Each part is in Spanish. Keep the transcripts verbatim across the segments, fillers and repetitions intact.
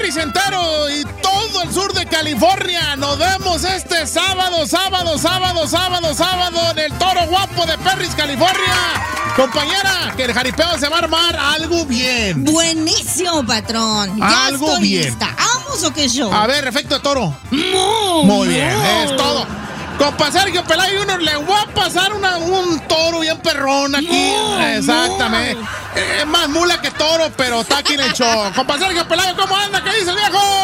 Perris entero y todo el sur de California. Nos vemos este sábado, sábado, sábado, sábado, sábado en el Toro Guapo de Perris, California. Compañera, que el jaripeo se va a armar algo bien. Buenísimo, patrón. Ya algo estoy bien. lista. ¿Vamos o qué show? A ver, efecto de toro. No, Muy bien, no. es todo. Compa Sergio Pelayo Junior, le voy a pasar una, un toro bien perrón aquí. No, Exactamente. no. Es más mula que toro, pero está aquí en el show. Compa Sergio Pelayo, ¿cómo anda? ¿Qué dice el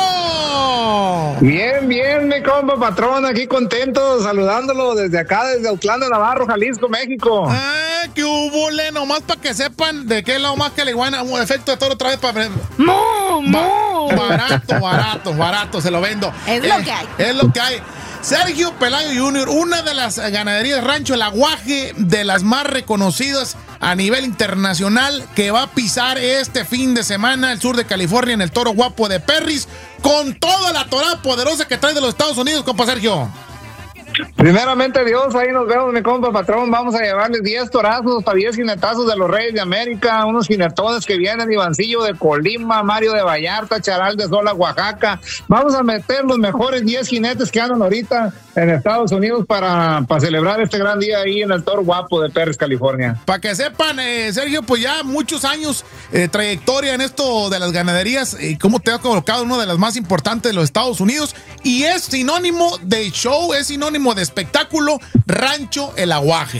viejo? Bien, bien, mi compa patrón, aquí contento, saludándolo desde acá, desde Autlán de Navarro, Jalisco, México. Ah, que hubo, le, nomás para que sepan de qué es lo más que le iguana un efecto de toro otra vez para... No, no. Barato, barato, barato, se lo vendo. Es Eh, lo que hay. Es lo que hay. Sergio Pelayo Junior, una de las ganaderías Rancho El Aguaje, de las más reconocidas a nivel internacional, que va a pisar este fin de semana el sur de California en el Toro Guapo de Perris, con toda la torada poderosa que trae de los Estados Unidos, compa Sergio. Primeramente Dios, ahí nos vemos, mi compa patrón. Vamos a llevarles diez torazos para diez jinetazos de los Reyes de América, unos jinetones que vienen, Ivancillo de Colima, Mario de Vallarta, Charal de Sola, Oaxaca. Vamos a meter los mejores diez jinetes que andan ahorita en Estados Unidos para, para celebrar este gran día ahí en el Toro Guapo de Perris, California. Para que sepan, eh, Sergio, pues ya muchos años de eh, trayectoria en esto de las ganaderías, y eh, cómo te ha colocado una de las más importantes de los Estados Unidos, y es sinónimo de show, es sinónimo de espectáculo, Rancho El Aguaje.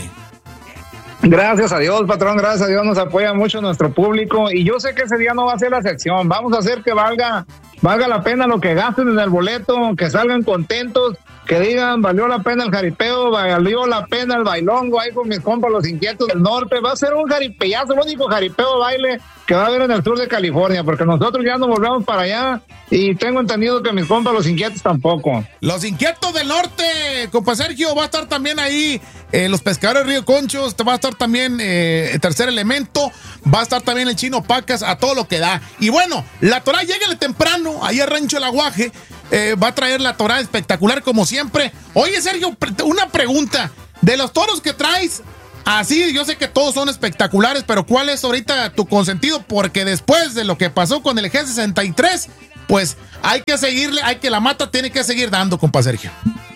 Gracias a Dios, patrón, gracias a Dios, nos apoya mucho nuestro público, y yo sé que ese día no va a ser la excepción. Vamos a hacer que valga, valga la pena lo que gasten en el boleto, que salgan contentos, que digan, valió la pena el jaripeo, valió la pena el bailongo, ahí con mis compas los inquietos del norte. Va a ser un jaripeazo, el único jaripeo baile que va a haber en el sur de California, porque nosotros ya nos volvemos para allá, y tengo entendido que mis compas los inquietos tampoco. Los inquietos del norte, compa Sergio, va a estar también ahí, eh, los pescadores de Río Conchos, va a estar también eh, Tercer Elemento, va a estar también el Chino Pacas, a todo lo que da. Y bueno, la torá, lléguele temprano, ahí a Rancho El Aguaje, eh, va a traer la torá espectacular como siempre. Oye, Sergio, una pregunta, de los toros que traes, así, yo sé que todos son espectaculares, pero ¿cuál es ahorita tu consentido? Porque después de lo que pasó con el G sesenta y tres, pues hay que seguirle, hay que la mata tiene que seguir dando, compa Sergio.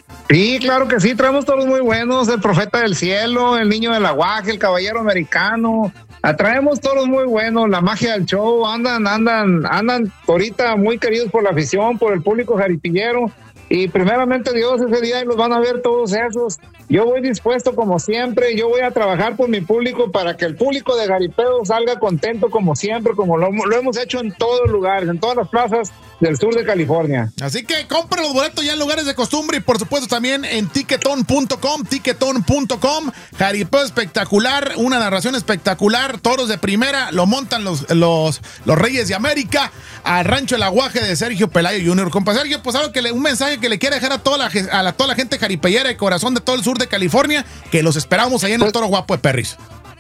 Sí, claro que sí, traemos toros muy buenos, el Profeta del Cielo, el Niño del Aguaje, el Caballero Americano, traemos toros muy buenos, la Magia del Show, andan, andan, andan ahorita muy queridos por la afición, por el público jaripillero. Y primeramente Dios, ese día los van a ver todos esos. Yo voy dispuesto como siempre, yo voy a trabajar por mi público para que el público de jaripeo salga contento como siempre, como lo, lo hemos hecho en todos los lugares, en todas las plazas del sur de California. Así que compren los boletos ya en lugares de costumbre y por supuesto también en tiquetón punto com, tiquetón punto com. Jaripeo espectacular, una narración espectacular, toros de primera, lo montan los, los, los Reyes de América, al Rancho El Aguaje de Sergio Pelayo Junior Compa Sergio, pues algo que le, un mensaje que le quiere dejar a toda la, a la, toda la gente jaripellera y corazón de todo el sur de California, que los esperamos ahí en el Toro Guapo de Perris.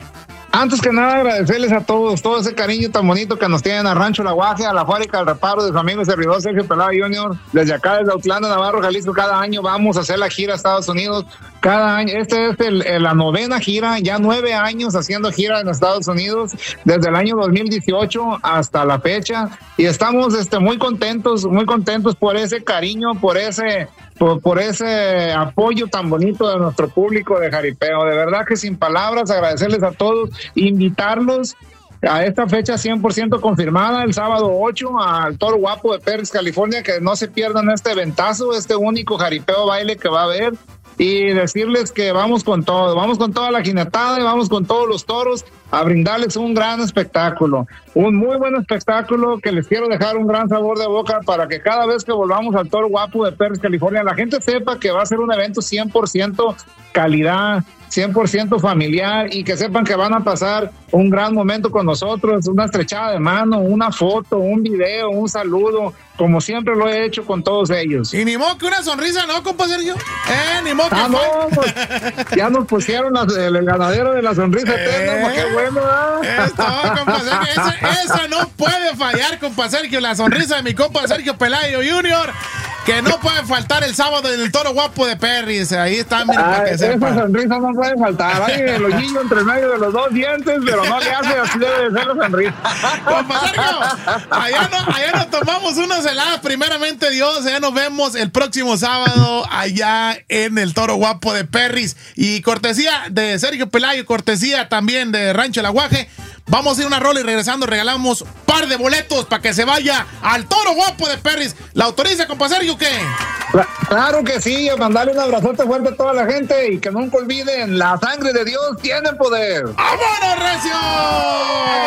Antes que nada, agradecerles a todos, todo ese cariño tan bonito que nos tienen a Rancho El Aguaje, a la fábrica del reparo de su amigo servidor Sergio Pelayo Junior Desde acá, desde Autlán de Navarro, Jalisco, cada año vamos a hacer la gira a Estados Unidos. Cada año, esta es el, el, la novena gira, ya nueve años haciendo gira en Estados Unidos, desde el año dos mil dieciocho hasta la fecha. Y estamos este, muy contentos, muy contentos por ese cariño, por ese... Por, por ese apoyo tan bonito de nuestro público de jaripeo. De verdad que sin palabras, agradecerles a todos, invitarlos a esta fecha cien por ciento confirmada, el sábado ocho, al Toro Guapo de Perris, California, que no se pierdan este eventazo, este único jaripeo baile que va a haber, y decirles que vamos con todo, vamos con toda la jinetada y vamos con todos los toros a brindarles un gran espectáculo, un muy buen espectáculo que les quiero dejar un gran sabor de boca para que cada vez que volvamos al Toro Guapo de Perris, California, la gente sepa que va a ser un evento cien por ciento calidad, cien por ciento familiar, y que sepan que van a pasar un gran momento con nosotros, una estrechada de mano, una foto, un video, un saludo, como siempre lo he hecho con todos ellos. Y ni modo que una sonrisa, ¿no, compa Sergio? Eh, ni modo que ah, fue. no, pues, ya nos pusieron las, el, el ganadero de la sonrisa eh, eterna, pues qué bueno, ¿eh? Esto, compa Sergio, esa, esa no puede fallar, compa Sergio, la sonrisa de mi compa Sergio Pelayo Junior que no puede faltar el sábado en el Toro Guapo de Perris. Ahí está, mira, Ah, para que esa sepa. sonrisa no puede faltar. Ay, el hoyillo entre medio de los dos dientes, pero no le hace, así debe de ser la sonrisa. Compa Sergio, allá, no, allá nos tomamos unas heladas, primeramente Dios. Allá nos vemos el próximo sábado allá en el Toro Guapo de Perris. Y cortesía de Sergio Pelayo, cortesía también de Rancho El Aguaje. Vamos a ir a una rola y regresando regalamos par de boletos para que se vaya al Toro Guapo de Perris. ¿La autoriza, compa Sergio, qué? Claro que sí, a mandarle un abrazote fuerte a toda la gente y que nunca olviden, la sangre de Dios tiene poder. ¡Vámonos, recio!